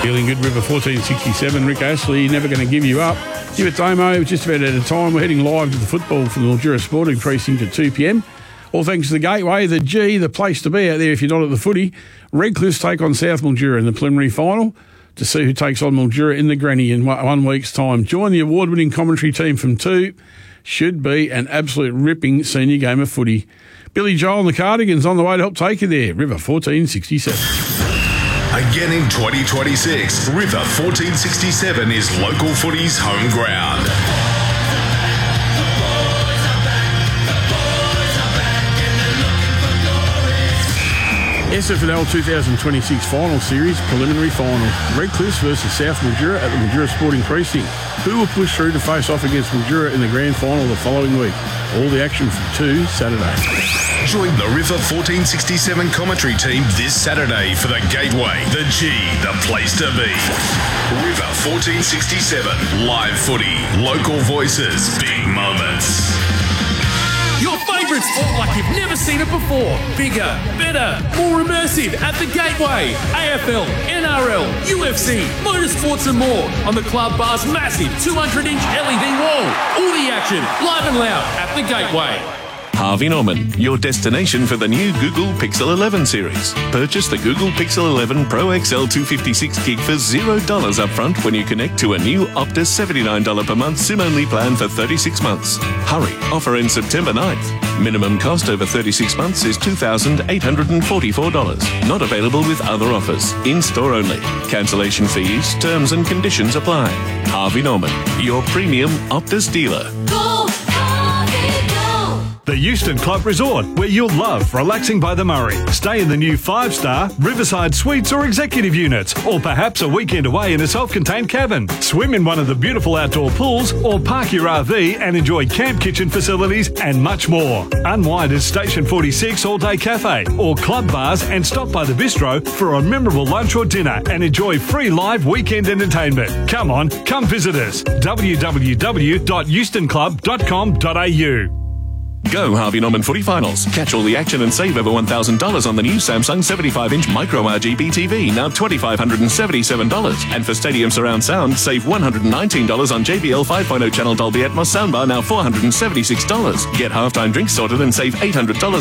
Feeling good, River 1467. Rick Ashley, never going to give you up. Give it Damo, just about out of time. We're heading live to the football from the Mildura Sporting Precinct at 2 p.m. All thanks to the Gateway, the G, the place to be out there if you're not at the footy. Redcliffe's take on South Mildura in the preliminary final to see who takes on Mildura in the granny in 1 week's time. Join the award-winning commentary team from 2. Should be an absolute ripping senior game of footy. Billy Joel and the Cardigans on the way to help take you there. River 1467. Again in 2026, River 1467 is local footy's home ground. SFNL 2026 Final Series Preliminary Final. Redcliffs versus South Mildura at the Mildura Sporting Precinct. Who will push through to face off against Mildura in the grand final the following week? All the action from 2 Saturday. Join the River 1467 commentary team this Saturday for the Gateway, the G, the place to be. River 1467, live footy, local voices, big moments. Your favourite sport like you've never seen it before. Bigger, better, more immersive at the Gateway. AFL, NRL, UFC, motorsports and more on the Club Bar's massive 200-inch LED wall. All the action, live and loud at the Gateway. Harvey Norman, your destination for the new Google Pixel 11 series. Purchase the Google Pixel 11 Pro XL 256GB for $0 upfront when you connect to a new Optus $79 per month SIM-only plan for 36 months. Hurry, offer ends September 9th. Minimum cost over 36 months is $2,844. Not available with other offers. In-store only. Cancellation fees, terms and conditions apply. Harvey Norman, your premium Optus dealer. The Euston Club Resort, where you'll love relaxing by the Murray. Stay in the new 5-star Riverside Suites or Executive Units, or perhaps a weekend away in a self-contained cabin. Swim in one of the beautiful outdoor pools, or park your RV and enjoy camp kitchen facilities and much more. Unwind at Station 46 All-Day Cafe, or club bars, and stop by the bistro for a memorable lunch or dinner and enjoy free live weekend entertainment. Come on, come visit us. www.eustonclub.com.au. Go Harvey Norman Footy Finals. Catch all the action and save over $1,000 on the new Samsung 75-inch Micro RGB TV, now $2,577. And for Stadium Surround Sound, save $119 on JBL 5.0 channel Dolby Atmos soundbar, now $476. Get halftime drinks sorted and save $800